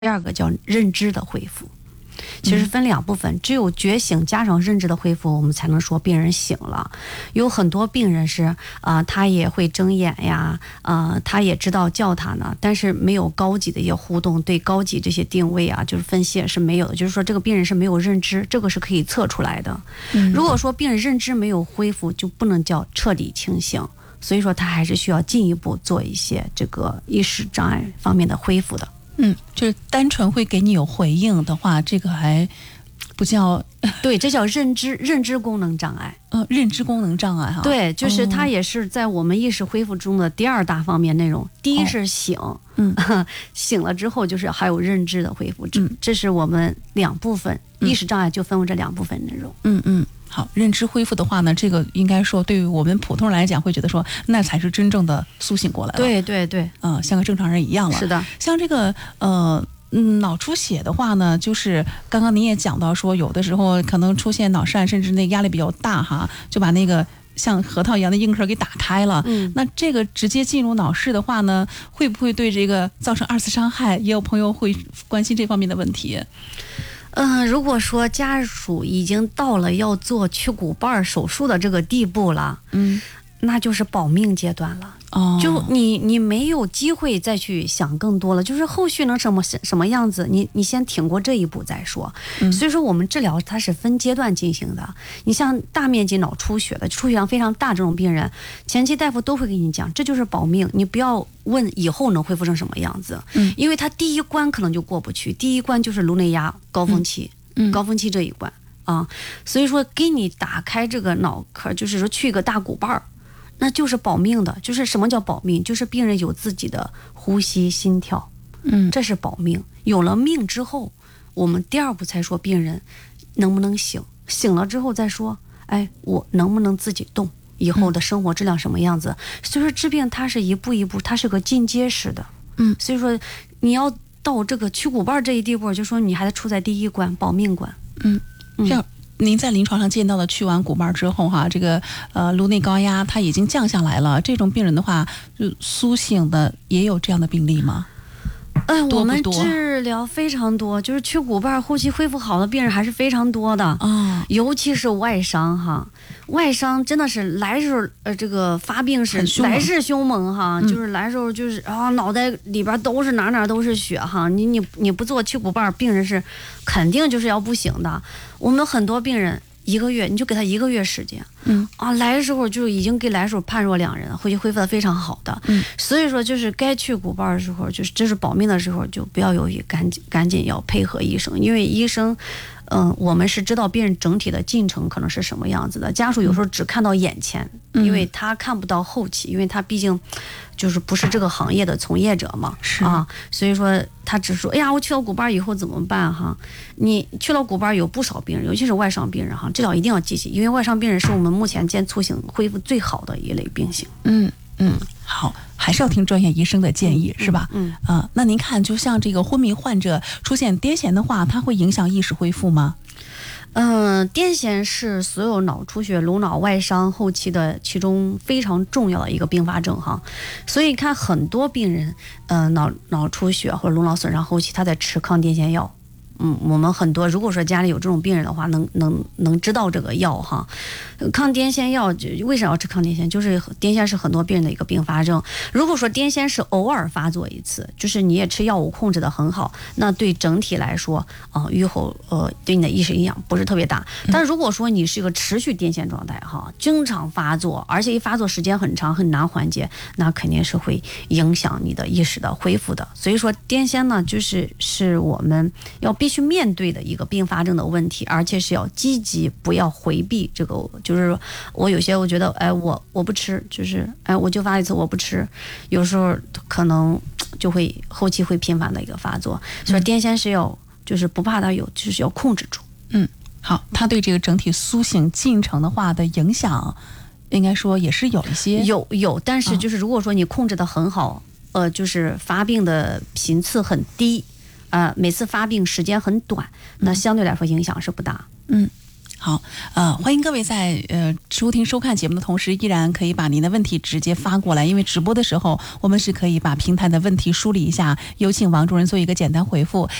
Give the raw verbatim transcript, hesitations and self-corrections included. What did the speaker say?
第二个叫认知的恢复。其实分两部分，只有觉醒加上认知的恢复，我们才能说病人醒了。有很多病人是啊、呃，他也会睁眼呀，啊、呃，他也知道叫他呢，但是没有高级的一些互动，对高级这些定位啊，就是分析是没有的。就是说这个病人是没有认知，这个是可以测出来的。嗯、如果说病人认知没有恢复，就不能叫彻底清醒。所以说他还是需要进一步做一些这个意识障碍方面的恢复的。 嗯，就是单纯会给你有回应的话，这个还不叫对，这叫认知认知功能障碍。 呃，认知功能障碍哈。 对，就是它也是在我们意识恢复中的第二大方面内容。第一是醒， 嗯， 醒了之后就是还有认知的恢复，这、嗯、这是我们两部分，意识障碍就分为这两部分内容。 嗯嗯。好，认知恢复的话呢，这个应该说对于我们普通人来讲，会觉得说那才是真正的苏醒过来了。 对对对， 嗯、呃，像个正常人一样了。 是的， 像这个呃。嗯，脑出血的话呢，就是刚刚您也讲到说，有的时候可能出现脑疝，甚至那个压力比较大哈，就把那个像核桃一样的硬壳给打开了。嗯，那这个直接进入脑室的话呢，会不会对这个造成二次伤害？也有朋友会关心这方面的问题。 嗯、呃，如果说家属已经到了要做去骨瓣手术的这个地步了，嗯，那就是保命阶段了。哦，就你你没有机会再去想更多了，就是后续能什么什么样子，你你先挺过这一步再说。嗯、所以说我们治疗它是分阶段进行的。你像大面积脑出血的，出血量非常大这种病人，前期大夫都会给你讲，这就是保命，你不要问以后能恢复成什么样子，嗯，因为他第一关可能就过不去，第一关就是颅内压高峰期，嗯，高峰期这一关啊，所以说给你打开这个脑壳，就是说去一个大骨瓣儿。那就是保命的，就是什么叫保命？就是病人有自己的呼吸、心跳，嗯，这是保命。有了命之后，我们第二步才说病人能不能醒，醒了之后再说，哎，我能不能自己动？以后的生活质量什么样子？所以说治病它是一步一步，它是个进阶式的，嗯，所以说你要到这个去骨瓣这一地步，就说你还得处在第一关，保命关， 嗯，这样。您在临床上见到的去完骨瓣之后哈，这个呃颅内高压它已经降下来了，这种病人的话，就苏醒的也有这样的病例吗？ 嗯、呃，我们治疗非常多，就是去骨瓣后期恢复好的病人还是非常多的啊、哦，尤其是外伤哈，外伤真的是来时候呃这个发病是来势凶猛哈，嗯、就是来时候就是啊脑袋里边都是哪哪都是血哈，你你你不做去骨瓣，病人是肯定就是要不行的。我们很多病人一个月，你就给他一个月时间，嗯啊，来的时候就已经给来的时候判若两人，回去恢复的非常好的，嗯，所以说就是该去骨瓣的时候，就是这是保命的时候，就不要犹豫，赶紧赶紧要配合医生，因为医生，嗯、呃，我们是知道病人整体的进程可能是什么样子的，家属有时候只看到眼前，嗯、因为他看不到后期，因为他毕竟就是不是这个行业的从业者嘛，是啊，所以说他只说，哎呀，我去了骨瓣以后怎么办哈？你去了骨瓣有不少病人，尤其是外伤病人哈，治疗一定要记起，因为外伤病人是我们目前见促醒恢复最好的一类病型。 嗯嗯，好，还是要听专业医生的建议， 嗯、 是吧？ 嗯啊、呃，那您看，就像这个昏迷患者出现癫痫的话，它会影响意识恢复吗？ 嗯、呃，癫痫是所有脑出血、颅脑外伤后期的其中非常重要的一个并发症哈，所以看很多病人，呃，脑脑出血或者颅脑损伤后期，他在吃抗癫痫药。嗯，我们很多如果说家里有这种病人的话，能能能知道这个药哈。抗癫痫药为啥要吃抗癫痫？就是癫痫是很多病人的一个并发症。如果说癫痫是偶尔发作一次，就是你也吃药物控制的很好，那对整体来说啊、呃，愈后呃对你的意识影响不是特别大。但如果说你是一个持续癫痫状态哈，经常发作，而且一发作时间很长，很难缓解，那肯定是会影响你的意识的恢复的。所以说癫痫呢，就是是我们要必须面对的一个并发症的问题，而且是要积极，不要回避这个。就是我有些我觉得，哎，我我不吃，就是哎，我就发一次我不吃，有时候可能就会后期会频繁的一个发作。所以癫痫是要就是不怕它有，就是要控制住。 嗯，好，它对这个整体苏醒进程的话的影响，应该说也是有一些， 有有，但是就是如果说你控制的很好，呃，就是发病的频次很低。呃，每次发病时间很短，那相对来说影响是不大。 嗯， 好，呃，欢迎各位在呃收听收看节目的同时，依然可以把您的问题直接发过来，因为直播的时候我们是可以把平台的问题梳理一下，有请王主任做一个简单回复。